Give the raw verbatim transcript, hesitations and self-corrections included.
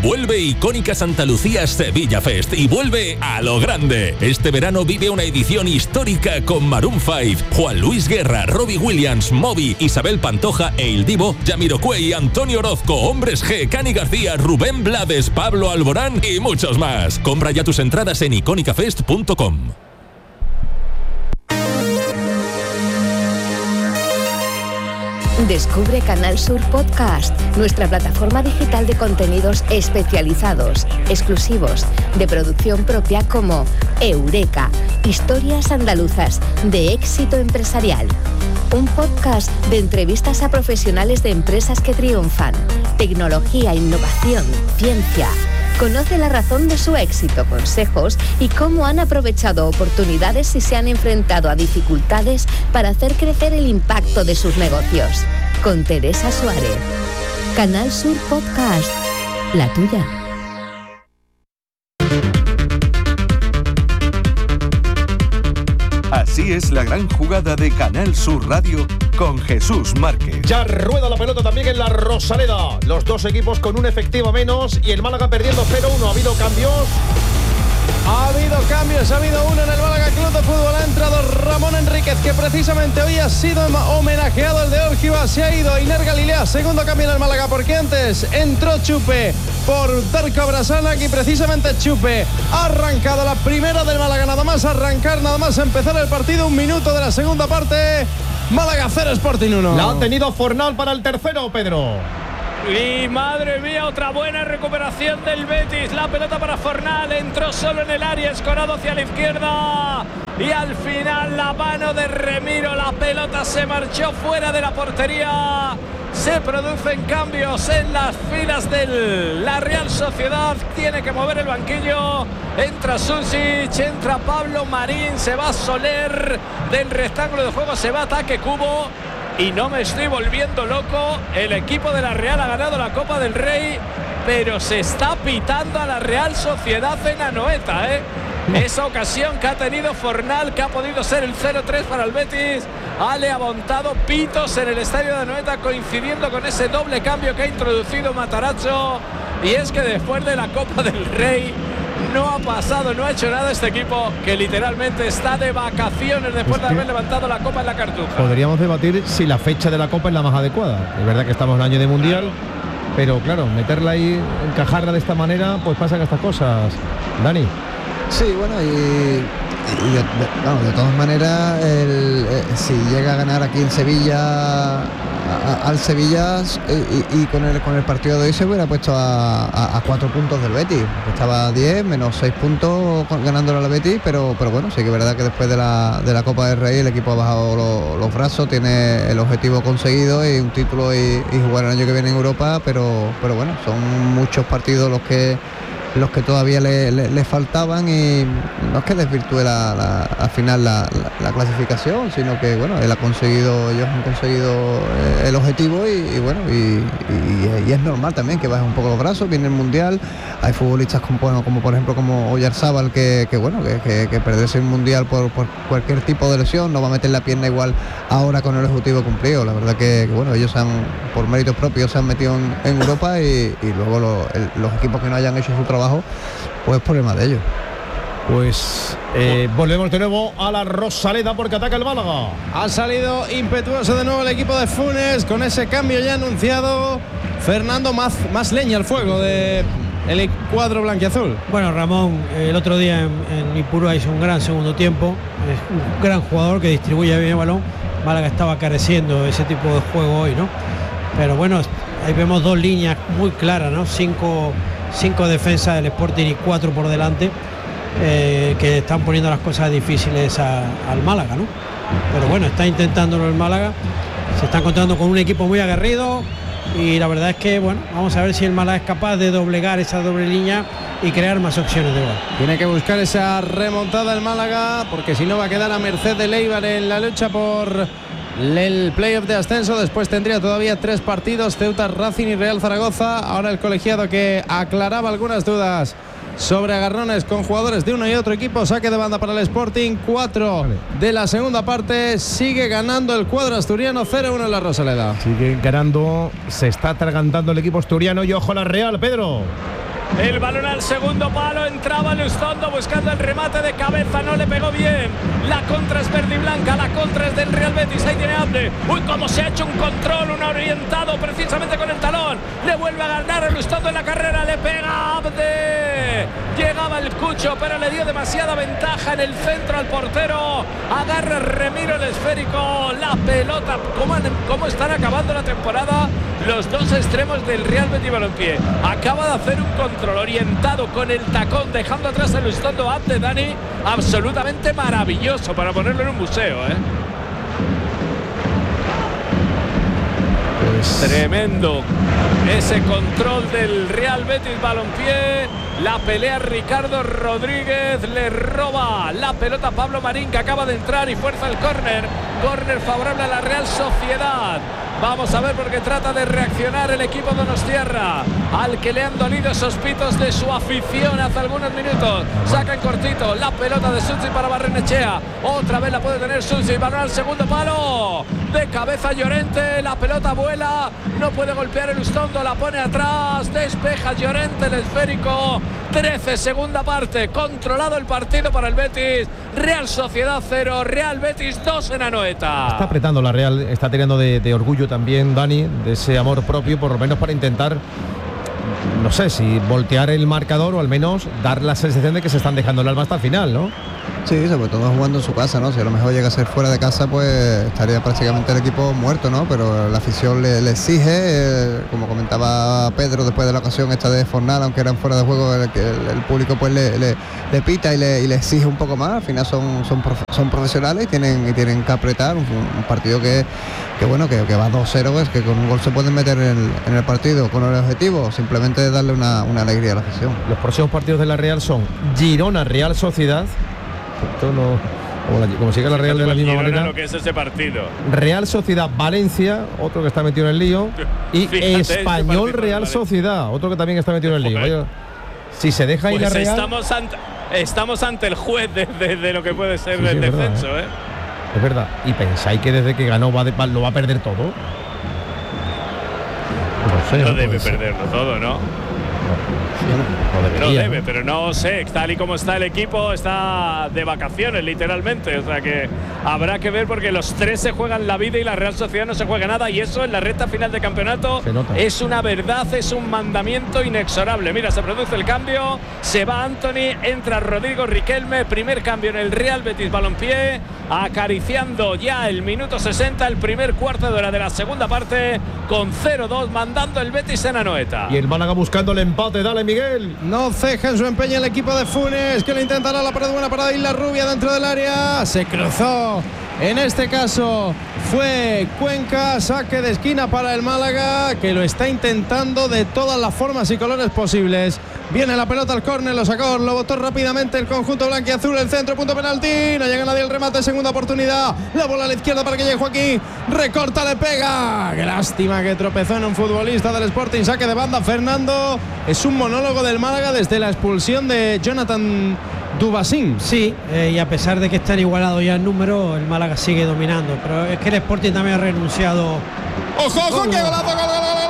Vuelve Icónica Santa Lucía Sevilla Fest y vuelve a lo grande. Este verano vive una edición histórica con Maroon cinco, Juan Luis Guerra, Robbie Williams, Moby, Isabel Pantoja e Il Divo, Jamiroquai, Antonio Orozco, Hombres G, Cani García, Rubén Blades, Pablo Alborán y muchos más. Compra ya tus entradas en icónica fest punto com. Descubre Canal Sur Podcast, nuestra plataforma digital de contenidos especializados, exclusivos, de producción propia como Eureka, historias andaluzas de éxito empresarial. Un podcast de entrevistas a profesionales de empresas que triunfan, tecnología, innovación, ciencia. Conoce la razón de su éxito, consejos y cómo han aprovechado oportunidades y se han enfrentado a dificultades para hacer crecer el impacto de sus negocios. Con Teresa Suárez. Canal Sur Podcast, la tuya. Así es la gran jugada de Canal Sur Radio con Jesús Márquez. Ya rueda la pelota también en la Rosaleda. Los dos equipos con un efectivo menos y el Málaga perdiendo cero uno. Ha habido cambios. Ha habido cambios, ha habido uno en el Málaga Club de Fútbol. Ha entrado Ramón Enríquez, que precisamente hoy ha sido homenajeado. El de Órgiva se ha ido. Iner Galilea, segundo cambio en el Málaga, porque antes entró Chupe por Darko Brasanac y precisamente Chupe ha arrancado la primera del Málaga. Nada más arrancar, nada más empezar el partido. Un minuto de la segunda parte. Málaga cero, Sporting uno. La ha tenido Fornal para el tercero, Pedro. Y madre mía, otra buena recuperación del Betis. La pelota para Fornal, entró solo en el área, escorado hacia la izquierda. Y al final la mano de Remiro, la pelota se marchó fuera de la portería. Se producen cambios en las filas de la Real Sociedad. Tiene que mover el banquillo. Entra Susic, entra Pablo Marín, se va Soler. Del rectángulo de juego se va Ataque Cubo. Y no me estoy volviendo loco, el equipo de la Real ha ganado la Copa del Rey, pero se está pitando a la Real Sociedad en Anoeta, ¿eh? Esa ocasión que ha tenido Fornal, que ha podido ser el cero tres para el Betis, ha levantado pitos en el estadio de Anoeta, coincidiendo con ese doble cambio que ha introducido Matarazzo. Y es que después de la Copa del Rey no ha pasado, no ha hecho nada este equipo, que literalmente está de vacaciones después de haber levantado la Copa en la Cartuja. Podríamos debatir si la fecha de la Copa es la más adecuada. Es verdad que estamos en año de Mundial, pero claro, meterla ahí, encajarla de esta manera, pues pasan estas cosas. Dani. Sí, bueno, y, y de, de, vamos, de todas maneras, el, eh, si llega a ganar aquí en Sevilla, a, al Sevilla, y, y con el con el partido de hoy se hubiera puesto a, a, a cuatro puntos del Betis, estaba a diez, menos seis puntos ganándolo al Betis, pero pero bueno, sí que es verdad que después de la, de la Copa del Rey el equipo ha bajado lo, los brazos, tiene el objetivo conseguido y un título y, y jugar el año que viene en Europa, pero pero bueno, son muchos partidos los que los que todavía le, le, le faltaban, y no es que desvirtúe la, la, al final la, la, la clasificación, sino que bueno, él ha conseguido, ellos han conseguido eh, el objetivo y, y bueno, y, y, y es normal también que bajen un poco los brazos. Viene el Mundial, hay futbolistas como, bueno, como por ejemplo como Oyarzábal, que, que bueno, que, que, que perderse el Mundial por, por cualquier tipo de lesión, no va a meter la pierna igual ahora con el objetivo cumplido. La verdad que, que bueno, ellos han, por méritos propios se han metido en, en Europa, y, y luego lo, el, los equipos que no hayan hecho su trabajo, pues problema de ellos. Pues eh, volvemos de nuevo a la Rosaleda porque ataca el Málaga. Ha salido impetuoso de nuevo el equipo de Funes con ese cambio ya anunciado. Fernando, más, más leña al fuego de el cuadro blanquiazul. Bueno, Ramón el otro día en, en Ipurúa hizo un gran segundo tiempo, es un gran jugador que distribuye bien el balón. Málaga estaba careciendo ese tipo de juego hoy, ¿no? Pero bueno, ahí vemos dos líneas muy claras, ¿no? Cinco cinco defensas del Sporting y cuatro por delante, eh, que están poniendo las cosas difíciles a, al Málaga, ¿no? Pero bueno, está intentándolo el Málaga, se está encontrando con un equipo muy aguerrido, y la verdad es que bueno, vamos a ver si el Málaga es capaz de doblegar esa doble línea y crear más opciones de gol. Tiene que buscar esa remontada el Málaga, porque si no va a quedar a merced de Eibar en la lucha por el playoff de ascenso. Después tendría todavía tres partidos: Ceuta, Racing y Real Zaragoza. Ahora el colegiado, que aclaraba algunas dudas sobre agarrones con jugadores de uno y otro equipo. Saque de banda para el Sporting, cuatro vale. de la segunda parte. Sigue ganando el cuadro asturiano, cero uno en la Rosaleda. Sigue ganando, se está atragantando el equipo asturiano, y ojo la Real, Pedro. El balón al segundo palo, entraba Lustondo buscando el remate de cabeza, no le pegó bien. La contra es verde y blanca, la contra es del Real Betis, ahí tiene Abde. Uy, cómo se ha hecho un control, un orientado precisamente con el talón. Le vuelve a ganar a Lustondo en la carrera, le pega Abde. Llegaba el Cucho, pero le dio demasiada ventaja en el centro al portero. Agarra Remiro el esférico, la pelota. ¿Cómo, han, cómo están acabando la temporada los dos extremos del Real Betis Balompié? Acaba de hacer un control orientado con el tacón, dejando atrás el Lustondo Abde, Dani, absolutamente maravilloso para ponerlo en un museo, ¿eh? Pues... tremendo ese control del Real Betis Balompié. La pelea Ricardo Rodríguez, le roba la pelota a Pablo Marín, que acaba de entrar y fuerza el córner. Córner favorable a la Real Sociedad. Vamos a ver porque trata de reaccionar el equipo donostiarra, al que le han dolido esos pitos de su afición hace algunos minutos. Saca en cortito la pelota de Susi para Barrenechea. Otra vez la puede tener Susi. Balón al segundo palo. De cabeza Llorente. La pelota vuela. No puede golpear el Lustondo. La pone atrás. Despeja Llorente el esférico. trece, segunda parte. Controlado el partido para el Betis. Real Sociedad cero. Real Betis dos en Anoeta. Está apretando la Real. Está tirando de, de orgullo también, Dani, de ese amor propio, por lo menos para intentar, no sé si voltear el marcador o al menos dar la sensación de que se están dejando el alma hasta el final, ¿no? Sí, sobre todo jugando en su casa, ¿no? Si a lo mejor llega a ser fuera de casa, pues estaría prácticamente el equipo muerto, ¿no? Pero la afición le, le exige, eh, como comentaba Pedro después de la ocasión esta de Fornal, aunque eran fuera de juego, el, el, el público pues le, le, le pita y le, y le exige un poco más. Al final son, son, prof, son profesionales y tienen, y tienen que apretar un, un partido que, que bueno, que, que va dos cero, pues, que con un gol se pueden meter en el, en el partido con el objetivo, simplemente darle una, una alegría a la afición. Los próximos partidos de la Real son Girona, Real Sociedad. Esto no, como, la, como sigue la Real de la misma manera. Lo que es ese partido. Real Sociedad Valencia, otro que está metido en el lío. Y Fíjate, Español Real Sociedad, otro que también está metido en el lío. Oye, si se deja pues ir la Real. Estamos ante, estamos ante el juez de, de, de lo que puede ser sí, el sí, descenso, verdad, ¿eh? ¿eh? Es verdad. ¿Y pensáis que desde que ganó va de, lo va a perder todo? No sé. No, no debe perderlo todo, ¿no? No, debería, no debe, ¿no? Pero no sé, tal y como está el equipo, está de vacaciones literalmente, o sea que habrá que ver porque los tres se juegan la vida y la Real Sociedad no se juega nada, y eso en la recta final de campeonato es una verdad, es un mandamiento inexorable. Mira, se produce el cambio, se va Anthony, entra Rodrigo Riquelme, primer cambio en el Real Betis Balompié, acariciando ya el minuto sesenta, el primer cuarto de hora de la segunda parte, con cero dos, mandando el Betis en Anoeta. Y el Málaga buscando el empate, dale Miguel. No ceja en su empeño el equipo de Funes, que le intentará la pared buena para Isla Rubia dentro del área, se cruzó. En este caso fue Cuenca, saque de esquina para el Málaga, que lo está intentando de todas las formas y colores posibles. Viene la pelota al córner, lo sacó, lo botó rápidamente el conjunto blanquiazul, el centro, punto penalti, no llega nadie al remate, segunda oportunidad, la bola a la izquierda para que llegue Joaquín, recorta, le pega, qué lástima que tropezó en un futbolista del Sporting, saque de banda Fernando, es un monólogo del Málaga desde la expulsión de Jonathan Dubasín. Sí, eh, y a pesar de que están igualados ya en número, el Málaga sigue dominando, pero es que el Sporting también ha renunciado. ¡Ojo, ojo, qué golazo, gol, gol!